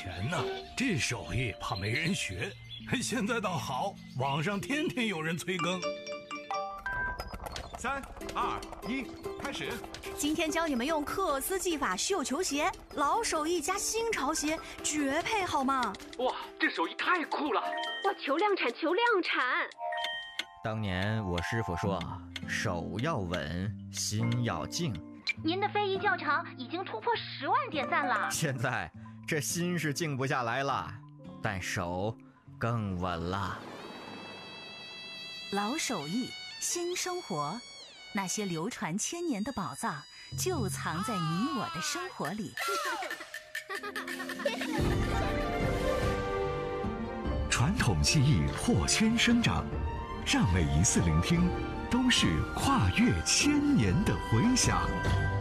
前呢，这手艺怕没人学，现在倒好，网上天天有人催更。 3、2、1，开始！ 今天教你们用克斯技法绣球鞋，老手艺加新潮鞋，绝配好吗？ 哇，这手艺太酷了！ 哇，求量产，求量产！ 当年我师傅说，手要稳，心要静。 您的非遗教程已经突破10万点赞了。 现在这心是静不下来了，但手更稳了。 老手艺，新生活，那些流传千年的宝藏，就藏在你我的生活里。 传统技艺获圈生长，让每一次聆听都是跨越千年的回响。